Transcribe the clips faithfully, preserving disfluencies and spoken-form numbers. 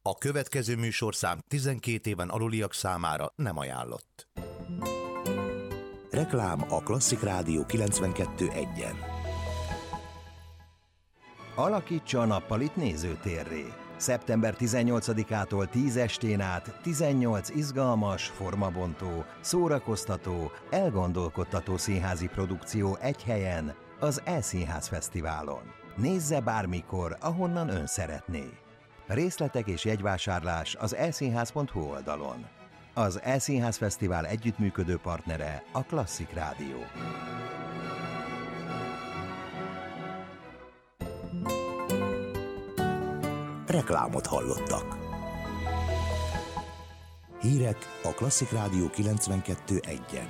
A következő műsorszám tizenkét éven aluliak számára nem ajánlott. Reklám a Klasszik Rádió kilencvenkettő egyen. Alakítsa a nappalit nézőtérré. szeptember tizennyolcadikától tíz estén át tizennyolc izgalmas, formabontó, szórakoztató, elgondolkodtató színházi produkció egy helyen, az E-Színház Fesztiválon. Nézze bármikor, ahonnan ön szeretné. Részletek és jegyvásárlás az e színház pont hu oldalon. Az E-Színház Fesztivál együttműködő partnere a Klasszik Rádió. Reklámot hallottak. Hírek a Klasszik Rádió kilencvenkettő egyen.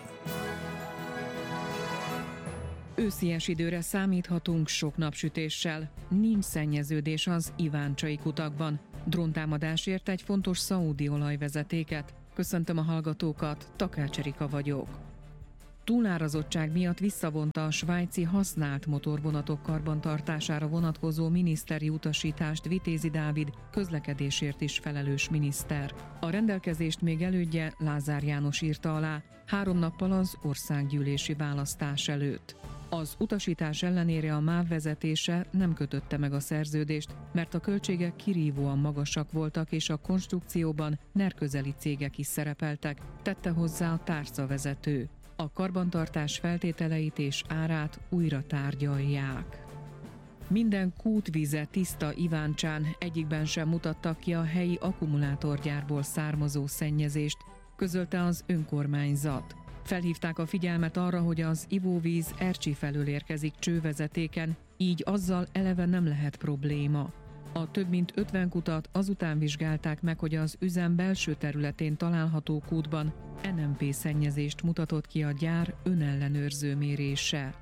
Őszies időre számíthatunk sok napsütéssel. Nincs szennyeződés az iváncsai kutakban. Dróntámadásért egy fontos szaúdi olajvezetéket. Köszöntöm a hallgatókat, Takács Erika vagyok. Túlárazottság miatt visszavonta a svájci használt motorvonatok karbantartására vonatkozó miniszteri utasítást Vitézi Dávid, közlekedésért is felelős miniszter. A rendelkezést még elődje Lázár János írta alá, három nappal az országgyűlési választás előtt. Az utasítás ellenére a MÁV vezetése nem kötötte meg a szerződést, mert a költségek kirívóan magasak voltak és a konstrukcióban nerközeli cégek is szerepeltek, tette hozzá a tárcavezető. A karbantartás feltételeit és árát újra tárgyalják. Minden kútvize tiszta Iváncsán, egyikben sem mutattak ki a helyi akkumulátorgyárból származó szennyezést, közölte az önkormányzat. Felhívták a figyelmet arra, hogy az ivóvíz Ercsi felől érkezik csővezetéken, így azzal eleve nem lehet probléma. A több mint ötven kutat azután vizsgálták meg, hogy az üzem belső területén található kútban en em pé szennyezést mutatott ki a gyár önellenőrző mérése.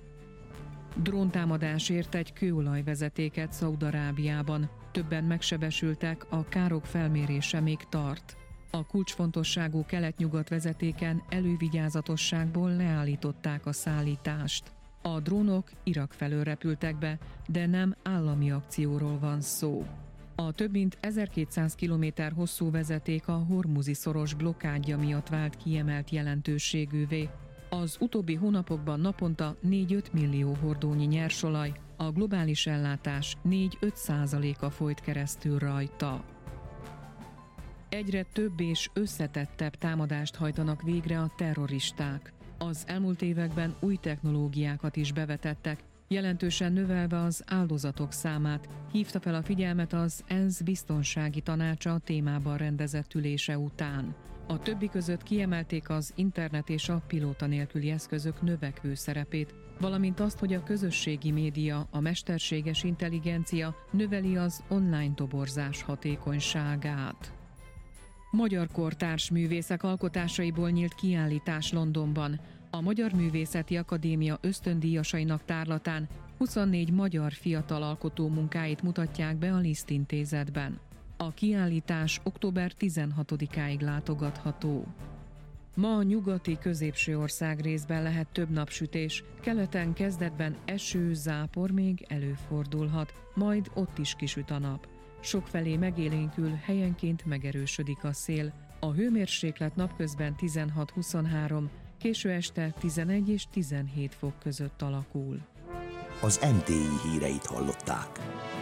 Dróntámadásért egy kőolajvezetéket Szaúd-Arábiában. Többen megsebesültek, a károk felmérése még tart. A kulcsfontosságú kelet-nyugat vezetéken elővigyázatosságból leállították a szállítást. A drónok Irak felől repültek be, de nem állami akcióról van szó. A több mint ezerkétszáz kilométer hosszú vezeték a Hormuzi szoros blokkádja miatt vált kiemelt jelentőségűvé. Az utóbbi hónapokban naponta négy-öt millió hordónyi nyersolaj, a globális ellátás négy-öt százaléka folyt keresztül rajta. Egyre több és összetettebb támadást hajtanak végre a terroristák. Az elmúlt években új technológiákat is bevetettek, jelentősen növelve az áldozatok számát, hívta fel a figyelmet az ENSZ biztonsági tanácsa a témában rendezett ülése után. A többi között kiemelték az internet és a pilóta nélküli eszközök növekvő szerepét, valamint azt, hogy a közösségi média, a mesterséges intelligencia növeli az online toborzás hatékonyságát. Magyar kortárs művészek alkotásaiból nyílt kiállítás Londonban. A Magyar Művészeti Akadémia ösztöndíjasainak tárlatán huszonnégy magyar fiatal alkotó munkáit mutatják be a Liszt Intézetben. A kiállítás október tizenhatodikáig látogatható. Ma a nyugati középső ország részben lehet több napsütés, keleten kezdetben eső, zápor még előfordulhat, majd ott is kisüt a nap. Sokfelé megélénkül, helyenként megerősödik a szél. A hőmérséklet napközben tizenhat-huszonhárom, késő este tizenegy és tizenhét fok között alakul. Az em té i híreit hallották.